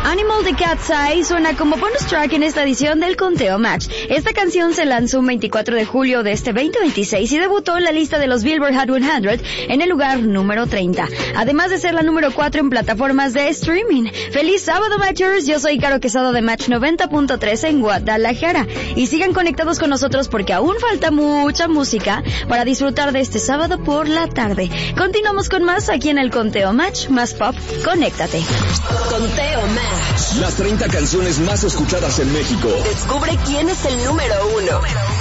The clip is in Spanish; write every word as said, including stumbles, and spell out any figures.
Animal de Cat's Eye suena como bonus track en esta edición del Conteo Match. Esta canción se lanzó un veinticuatro de julio de este veinte veintiséis y debutó en la lista de los Billboard Hot cien en el lugar número treinta, además de ser la número cuatro en plataformas de streaming. ¡Feliz sábado, Matchers! Yo soy Caro Quesado de Match noventa punto tres en Guadalajara. Y sigan conectados con nosotros porque aún falta mucha música para disfrutar de este sábado por la tarde. Continuamos con más aquí en el Conteo Match, más pop, conéctate. Conteo Match. Las treinta canciones más escuchadas en México. Descubre quién es el número uno.